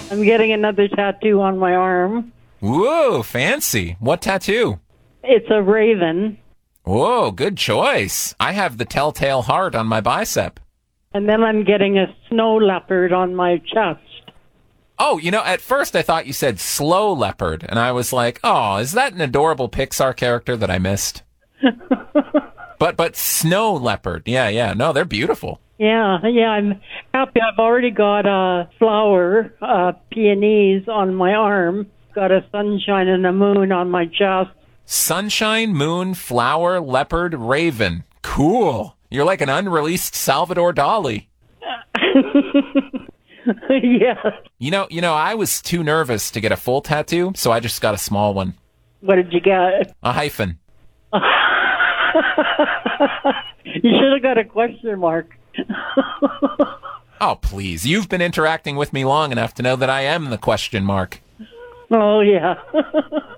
I'm getting another tattoo on my arm. Whoa, fancy. What tattoo? It's a raven. Whoa, good choice. I have the telltale heart on my bicep. And then I'm getting a snow leopard on my chest. Oh, at first I thought you said slow leopard, and I was like, oh, is that an adorable Pixar character that I missed? But snow leopard, yeah, no, they're beautiful. Yeah, I'm happy. I've already got a flower, peonies on my arm, got a sunshine and a moon on my chest. Sunshine, moon, flower, leopard, raven. Cool. You're like an unreleased Salvador Dali. Yeah. I was too nervous to get a full tattoo, so I just got a small one. What did you get? A hyphen. You should have got a question mark. Oh, please. You've been interacting with me long enough to know that I am the question mark. Oh, yeah.